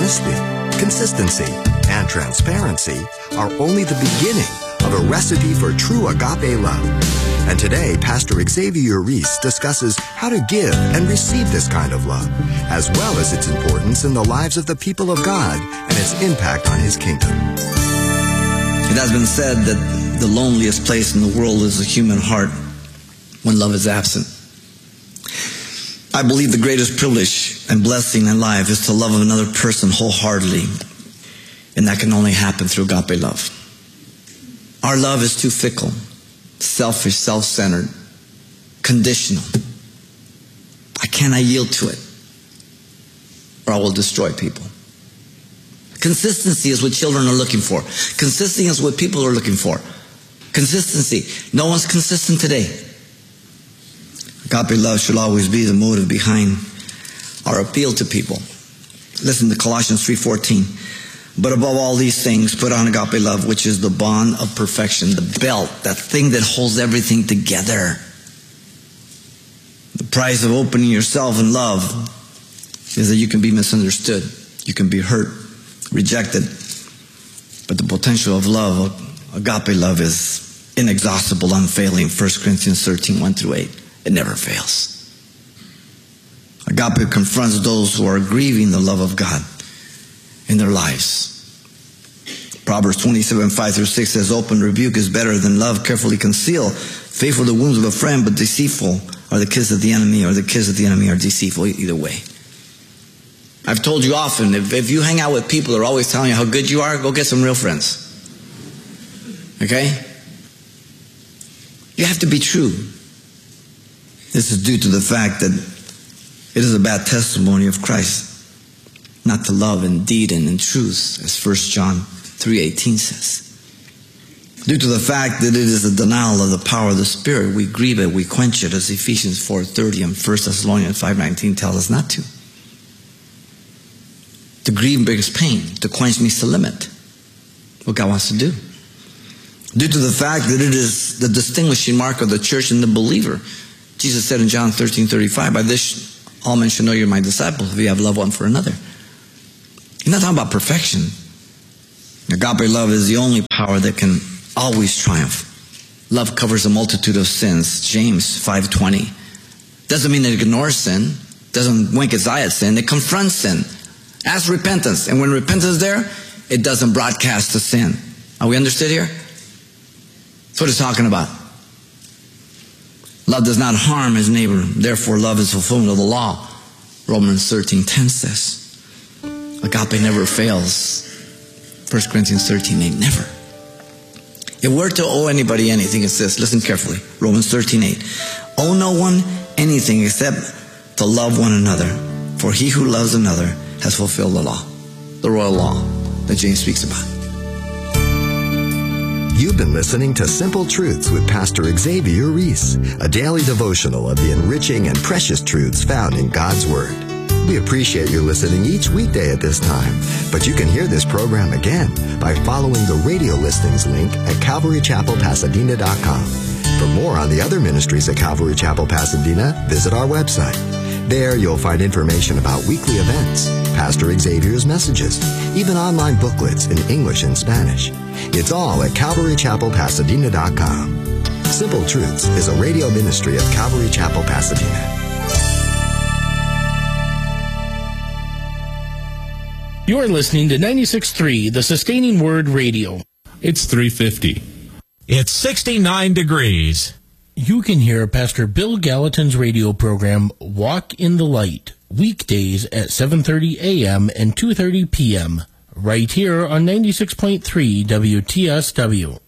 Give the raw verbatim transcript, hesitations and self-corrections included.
honesty, consistency, and transparency are only the beginning of a recipe for true agape love. And today, Pastor Xavier Reese discusses how to give and receive this kind of love, as well as its importance in the lives of the people of God and its impact on His kingdom. It has been said that the loneliest place in the world is the human heart when love is absent. I believe the greatest privilege and blessing in life is to love another person wholeheartedly, and that can only happen through agape love. Our love is too fickle, selfish, self-centered, conditional. I cannot yield to it, or I will destroy people. Consistency is what children are looking for. Consistency is what people are looking for. Consistency. No one's consistent today. Agape love should always be the motive behind our appeal to people. Listen to Colossians three fourteen. But above all these things, put on agape love, which is the bond of perfection, the belt, that thing that holds everything together. The price of opening yourself in love is that you can be misunderstood, you can be hurt, rejected. But the potential of love, agape love, is inexhaustible, unfailing. First Corinthians thirteen, one through eight. It never fails. Agape confronts those who are grieving the love of God in their lives. Proverbs twenty-seven, five through six says, open rebuke is better than love carefully concealed. Faithful are the wounds of a friend, but deceitful are the kisses of the enemy, or the kisses of the enemy are deceitful. Either way. I've told you often, if, if you hang out with people that are always telling you how good you are, go get some real friends. Okay? You have to be true. This is due to the fact that it is a bad testimony of Christ not to love in deed and in truth, as First John three eighteen says. Due to the fact that it is a denial of the power of the Spirit, we grieve it, we quench it, as Ephesians four thirty and First Thessalonians five nineteen tell us not to. To grieve brings pain. To quench means to limit what God wants to do. Due to the fact that it is the distinguishing mark of the church and the believer. Jesus said in John thirteen thirty-five, by this all men shall know you're my disciples, if you have love one for another. He's not talking about perfection. Agape love is the only power that can always triumph. Love covers a multitude of sins. James five twenty. Doesn't mean it ignores sin. Doesn't wink its eye at sin. It confronts sin. Asks repentance. And when repentance is there, it doesn't broadcast to sin. Are we understood here? That's what it's talking about. Love does not harm his neighbor. Therefore, love is fulfillment of the law. Romans thirteen ten says. Agape never fails. First Corinthians thirteen eight. Never. If we're to owe anybody anything, it's this. Listen carefully. Romans thirteen eight. Owe no one anything except to love one another. For he who loves another has fulfilled the law. The royal law that James speaks about. You've been listening to Simple Truths with Pastor Xavier Reese, a daily devotional of the enriching and precious truths found in God's Word. We appreciate you listening each weekday at this time, but you can hear this program again by following the radio listings link at calvary chapel pasadena dot com. For more on the other ministries at Calvary Chapel Pasadena, visit our website. There you'll find information about weekly events, Pastor Xavier's messages, even online booklets in English and Spanish. It's all at calvary chapel pasadena dot com. Simple Truths is a radio ministry of Calvary Chapel Pasadena. You are listening to ninety-six point three, the Sustaining Word Radio. It's three fifty. It's sixty-nine degrees. You can hear Pastor Bill Gallatin's radio program, Walk in the Light, weekdays at seven thirty a.m. and two thirty p.m., right here on ninety-six point three W T S W.